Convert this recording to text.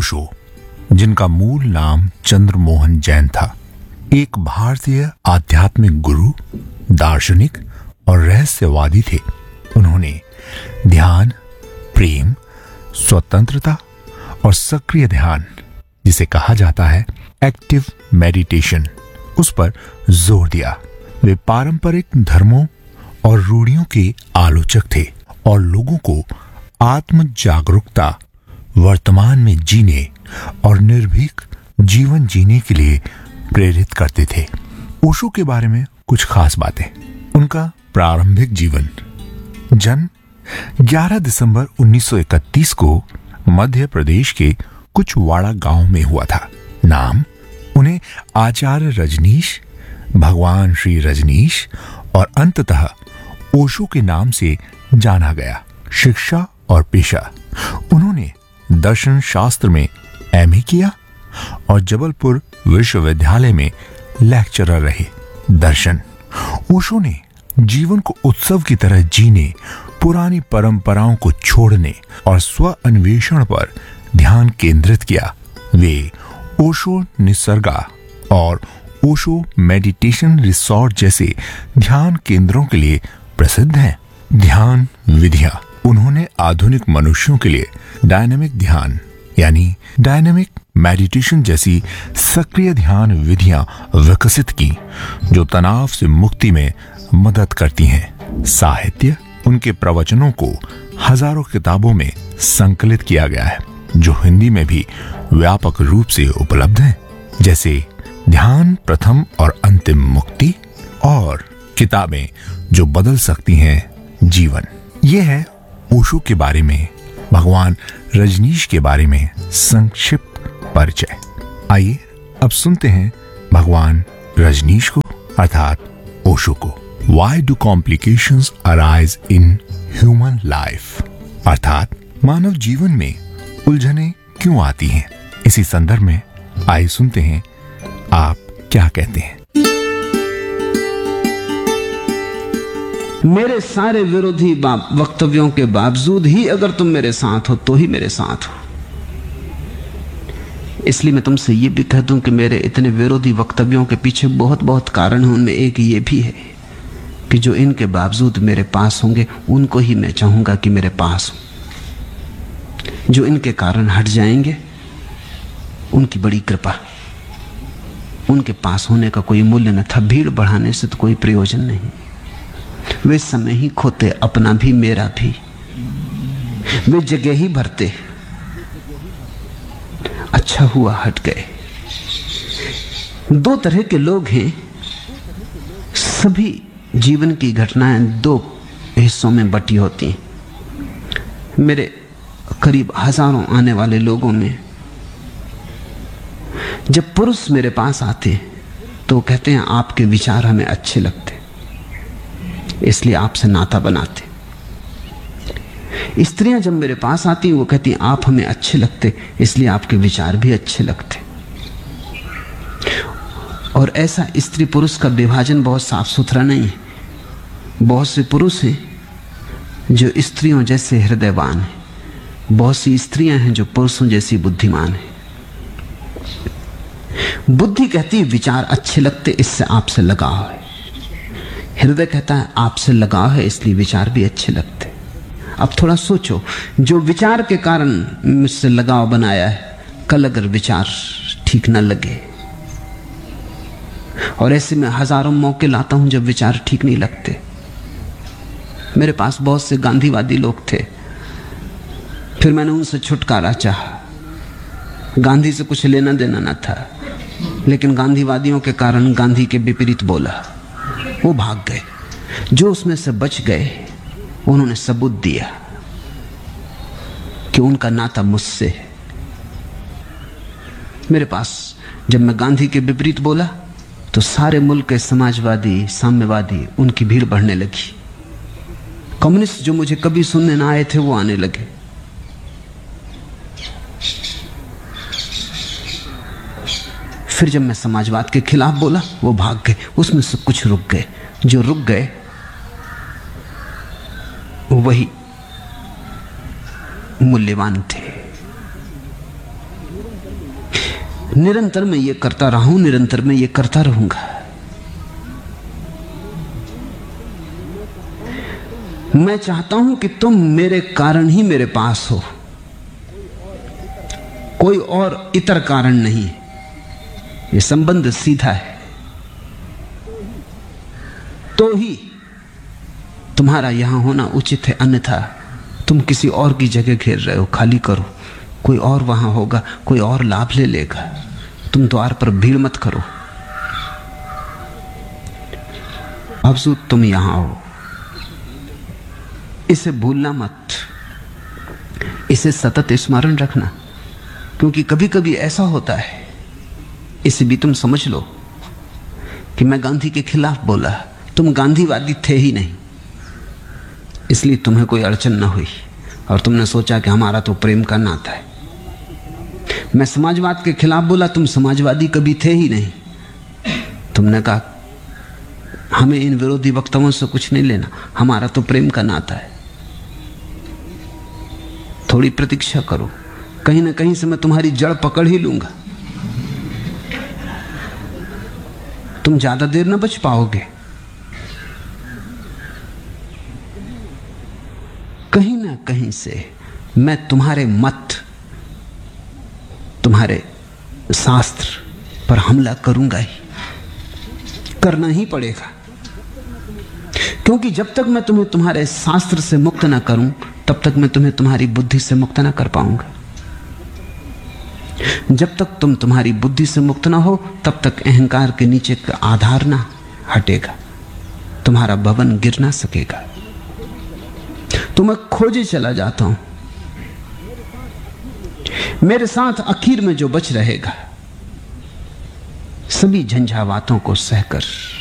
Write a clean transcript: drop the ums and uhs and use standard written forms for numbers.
ओशो, जिनका मूल नाम चंद्रमोहन जैन था, एक भारतीय आध्यात्मिक गुरु, दार्शनिक और रहस्यवादी थे। उन्होंने ध्यान, प्रेम, स्वतंत्रता और सक्रिय ध्यान, जिसे कहा जाता है एक्टिव मेडिटेशन, उस पर जोर दिया। वे पारंपरिक धर्मों और रूढ़ियों के आलोचक थे और लोगों को आत्म जागरूकता, वर्तमान में जीने और निर्भीक जीवन जीने के लिए प्रेरित करते थे। ओशो के बारे में कुछ खास बातें। उनका प्रारंभिक जीवन। जन्म 11 दिसंबर 1931 को मध्य प्रदेश के कुचवाड़ा गांव में हुआ था। नाम उन्हें आचार्य रजनीश, भगवान श्री रजनीश और अंततः ओशो के नाम से जाना गया। शिक्षा और पेशा। उन्होंने दर्शन शास्त्र में एमए किया और जबलपुर विश्वविद्यालय में लेक्चरर रहे। दर्शन। ओशो ने जीवन को उत्सव की तरह जीने, पुरानी परंपराओं को छोड़ने और स्व अन्वेषण पर ध्यान केंद्रित किया। वे ओशो निसर्गा और ओशो मेडिटेशन रिसोर्ट जैसे ध्यान केंद्रों के लिए प्रसिद्ध हैं। ध्यान विधियां। उन्होंने आधुनिक मनुष्यों के लिए डायनामिक ध्यान यानी डायनामिक मेडिटेशन जैसी सक्रिय ध्यान विधियां विकसित की, जो तनाव से मुक्ति में मदद करती हैं। साहित्य। उनके प्रवचनों को हजारों किताबों में संकलित किया गया है, जो हिंदी में भी व्यापक रूप से उपलब्ध हैं, जैसे ध्यान प्रथम और अंतिम मुक्ति और किताबें जो बदल सकती हैं जीवन। यह है ओशो के बारे में, भगवान रजनीश के बारे में संक्षिप्त परिचय। आइए अब सुनते हैं भगवान रजनीश को, अर्थात ओशो को। Why do complications arise in human life? अर्थात मानव जीवन में उलझने क्यों आती हैं? इसी संदर्भ में आइए सुनते हैं आप क्या कहते हैं। मेरे सारे विरोधी वक्तव्यों के बावजूद ही अगर तुम मेरे साथ हो तो ही मेरे साथ हो। इसलिए मैं तुमसे ये भी कह दूं कि मेरे इतने विरोधी वक्तव्यों के पीछे बहुत बहुत कारण है। उनमें एक ये भी है कि जो इनके बावजूद मेरे पास होंगे उनको ही मैं चाहूंगा कि मेरे पास हो। जो इनके कारण हट जाएंगे उनकी बड़ी कृपा। उनके पास होने का कोई मूल्य न था। भीड़ बढ़ाने से तो कोई प्रयोजन नहीं। वे समय ही खोते, अपना भी मेरा भी। वे जगह ही भरते। अच्छा हुआ हट गए। दो तरह के लोग हैं। सभी जीवन की घटनाएं दो हिस्सों में बटी होती हैं। मेरे करीब हजारों आने वाले लोगों में जब पुरुष मेरे पास आते तो कहते हैं आपके विचार हमें अच्छे लगते, इसलिए आपसे नाता बनाते। स्त्रियां जब मेरे पास आती हैं वो कहती हैं आप हमें अच्छे लगते, इसलिए आपके विचार भी अच्छे लगते। और ऐसा स्त्री पुरुष का विभाजन बहुत साफ सुथरा नहीं है। बहुत से पुरुष हैं जो स्त्रियों जैसे हृदयवान हैं, बहुत सी स्त्रियां हैं जो पुरुषों जैसी बुद्धिमान हैं। बुद्धि कहती है विचार अच्छे लगते, इससे आपसे लगाव है। हृदय कहता है आपसे लगाव है, इसलिए विचार भी अच्छे लगते। अब थोड़ा सोचो, जो विचार के कारण मुझसे लगाव बनाया है, कल अगर विचार ठीक ना लगे, और ऐसे में हजारों मौके लाता हूं जब विचार ठीक नहीं लगते। मेरे पास बहुत से गांधीवादी लोग थे, फिर मैंने उनसे छुटकारा चाहा। गांधी से कुछ लेना देना ना था, लेकिन गांधीवादियों के कारण गांधी के विपरीत बोला, वो भाग गए। जो उसमें से बच गए उन्होंने सबूत दिया कि उनका नाता मुझसे है। मेरे पास जब मैं गांधी के विपरीत बोला तो सारे मुल्क के समाजवादी, साम्यवादी, उनकी भीड़ बढ़ने लगी। कम्युनिस्ट जो मुझे कभी सुनने ना आए थे वो आने लगे। फिर जब मैं समाजवाद के खिलाफ बोला वो भाग गए। उसमें से कुछ रुक गए। जो रुक गए वही मूल्यवान थे। निरंतर मैं ये करता रहा हूं, निरंतर मैं ये करता रहूंगा। मैं चाहता हूं कि तुम मेरे कारण ही मेरे पास हो, कोई और इतर कारण नहीं। ये संबंध सीधा है, तो ही तुम्हारा यहां होना उचित है, अन्यथा तुम किसी और की जगह घेर रहे हो। खाली करो, कोई और वहां होगा, कोई और लाभ ले लेगा। तुम द्वार पर भीड़ मत करो। अफजूद तुम यहां हो, इसे भूलना मत, इसे सतत स्मरण रखना, क्योंकि कभी कभी ऐसा होता है, इसे भी तुम समझ लो कि मैं गांधी के खिलाफ बोला, तुम गांधीवादी थे ही नहीं, इसलिए तुम्हें कोई अड़चन ना हुई और तुमने सोचा कि हमारा तो प्रेम का नाता है। मैं समाजवाद के खिलाफ बोला, तुम समाजवादी कभी थे ही नहीं, तुमने कहा हमें इन विरोधी वक्तव्यों से कुछ नहीं लेना, हमारा तो प्रेम का नाता है। थोड़ी प्रतीक्षा करो, कहीं ना कहीं से मैं तुम्हारी जड़ पकड़ ही लूंगा। तुम ज्यादा देर ना बच पाओगे। कहीं ना कहीं से मैं तुम्हारे मत, तुम्हारे शास्त्र पर हमला करूंगा ही, करना ही पड़ेगा। क्योंकि जब तक मैं तुम्हें तुम्हारे शास्त्र से मुक्त ना करूं, तब तक मैं तुम्हें तुम्हारी बुद्धि से मुक्त ना कर पाऊंगा। जब तक तुम तुम्हारी बुद्धि से मुक्त ना हो, तब तक अहंकार के नीचे का आधार ना हटेगा, तुम्हारा भवन गिर ना सकेगा। तो मैं खोजे चला जाता हूं, मेरे साथ आखिर में जो बच रहेगा, सभी झंझावातों को सहकर